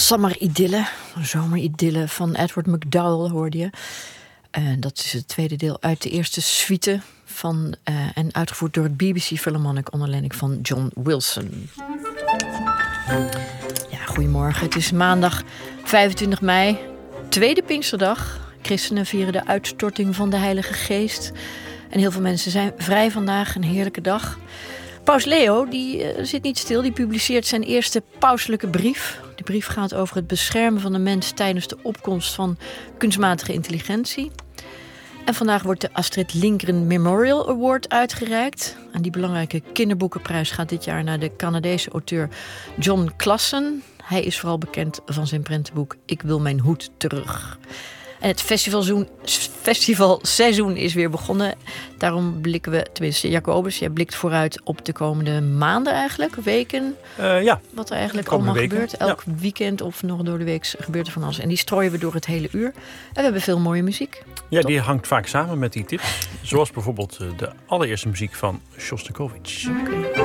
Summer-idylle, zomeridylle van Edward McDowell hoorde je. Dat is het tweede deel uit de eerste suite van en uitgevoerd door het BBC Philharmonic onder leiding van John Wilson. Ja, goedemorgen. Het is maandag 25 mei, tweede Pinksterdag. Christenen vieren de uitstorting van de Heilige Geest. En heel veel mensen zijn vrij vandaag, een heerlijke dag. Paus Leo die zit niet stil, die publiceert zijn eerste pauselijke brief. De brief gaat over het beschermen van de mens tijdens de opkomst van kunstmatige intelligentie. En vandaag wordt de Astrid Lindgren Memorial Award uitgereikt. En die belangrijke kinderboekenprijs gaat dit jaar naar de Canadese auteur John Klassen. Hij is vooral bekend van zijn prentenboek Ik wil mijn hoed terug. En het festivalseizoen is weer begonnen. Daarom blikken we, tenminste Jacobus, jij blikt vooruit op de komende maanden eigenlijk, weken. Ja. Wat er eigenlijk allemaal gebeurt. Elk weekend of nog door de week gebeurt er van alles. En die strooien we door het hele uur. En we hebben veel mooie muziek. Ja, die hangt vaak samen met die tips. Zoals bijvoorbeeld de allereerste muziek van Shostakovich. Okay.